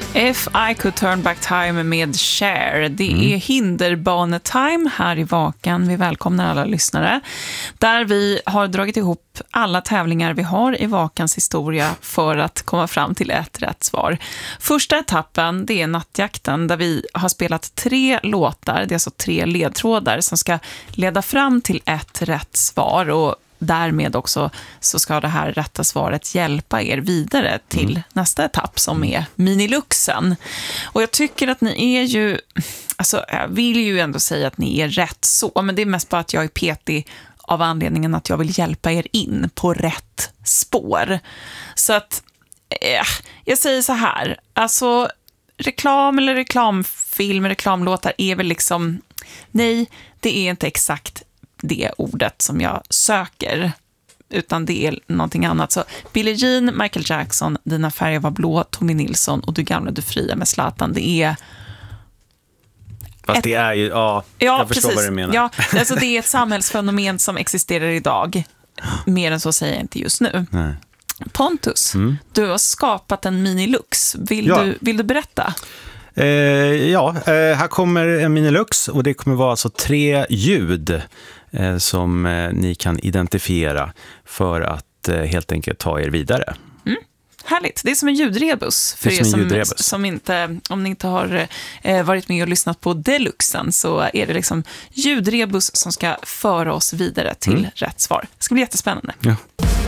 If I could turn back time med Cher. Det är hinderbanetime här i Vakan. Vi välkomnar alla lyssnare. Där vi har dragit ihop alla tävlingar vi har i Vakans historia för att komma fram till ett rätt svar. Första etappen, det är nattjakten, där vi har spelat 3 låtar. Det är alltså 3 ledtrådar som ska leda fram till ett rätt svar, och därmed också så ska det här rätta svaret hjälpa er vidare till nästa etapp som är miniluxen. Och jag tycker att ni är ju, alltså jag vill ju ändå säga att ni är rätt så, men det är mest bara att jag är petig av anledningen att jag vill hjälpa er in på rätt spår. Så att jag säger så här, alltså reklam eller reklamfilm, reklamlåtar är väl liksom, nej, det är inte exakt det ordet som jag söker, utan det är någonting annat. Så Billie Jean, Michael Jackson, Dina färger var blå, Tony Nilsson och Du gamla, du fria med Zlatan. Det är... Fast det är ju, jag förstår precis. Vad du menar. Ja, alltså det är ett samhällsfenomen som existerar idag. Mer än så säger jag inte just nu. Nej. Pontus, du har skapat en minilux. Vill du berätta? Här kommer en minilux, och det kommer vara alltså 3 ljud som ni kan identifiera för att helt enkelt ta er vidare. Härligt. Det är som en ljudrebus. För er som inte, om ni inte har varit med och lyssnat på Deluxen, så är det liksom ljudrebus som ska föra oss vidare till rätt svar. Det ska bli jättespännande. Ja.